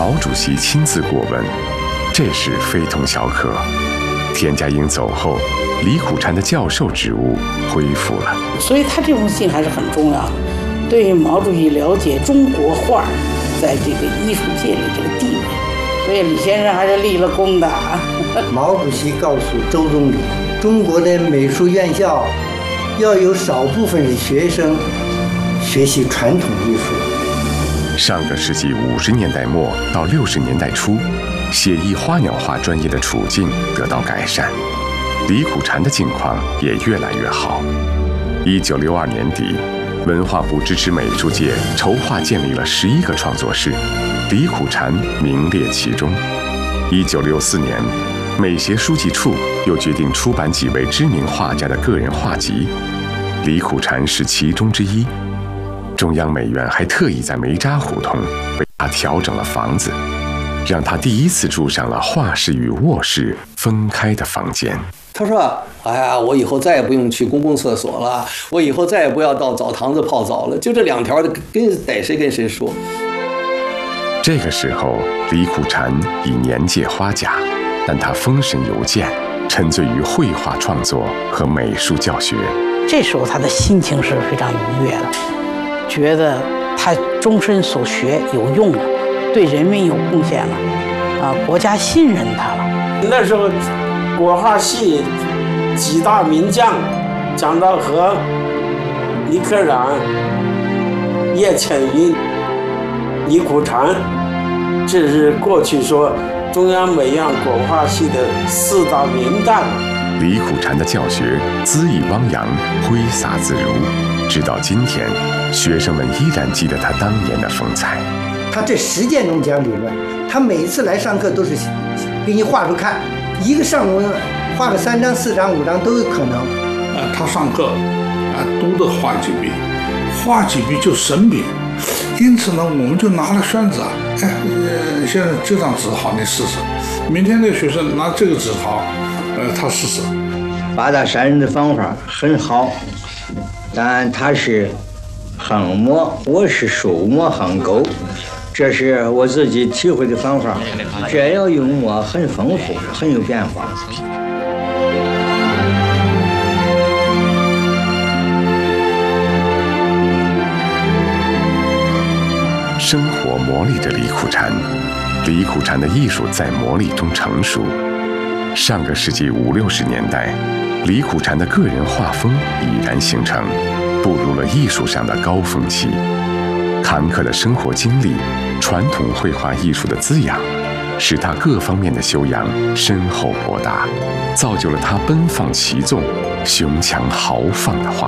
毛主席亲自过问，这事非同小可。田家英走后，李苦禅的教授职务恢复了。 所以他这封信还是很重要的，对毛主席了解中国画在这个艺术界里这个地位，所以李先生还是立了功的。 毛主席告诉周总理，中国的美术院校要有少部分的学生学习传统艺术。 上个世纪50年代末到60年代初，写意花鸟画专业的处境得到改善，李苦禅的境况也越来越好。1962年底，文化部支持美术界筹划建立了11个创作室，李苦禅名列其中。1964年，美协书记处又决定出版几位知名画家的个人画集，李苦禅是其中之一。中央美院还特意在梅扎胡同为他调整了房子，让他第一次住上了画室与卧室分开的房间。 他说：“哎呀，我以后再也不用去公共厕所了，我以后再也不要到澡堂子泡澡了，就这2条，逮谁跟谁说。” 这个时候，李苦禅已年届花甲，但他丰神有见，沉醉于绘画创作和美术教学。 这时候他的心情是非常愉悦的，觉得他终身所学有用了，对人民有贡献了，国家信任他了。 那时候国画系几大名将，蒋兆和、李可染、叶浅云、李苦禅，这是过去说中央美院国画系的4大名旦。 李苦禅的教学恣意汪洋，挥洒自如，直到今天，学生们依然记得他当年的风采。 他这实践中讲理论，他每一次来上课都是给你画出看，一个上午画个3张、4张、5张都有可能。 他上课读的画几笔，画几笔就神笔。因此呢，我们就拿了宣纸先生这张纸好，你试试。明天那个学生拿这个纸好，他试试。 八大山人的方法很好，但他是横墨，我是竖墨横钩，这是我自己体会的方法。这要用墨很丰富，很有变化。 生活磨砺着李苦禅，李苦禅的艺术在磨砺中成熟。上个世纪50、60年代，李苦禅的个人画风已然形成，步入了艺术上的高峰期。坎坷的生活经历，传统绘画艺术的滋养，使他各方面的修养深厚博大，造就了他奔放齐纵、雄强豪放的画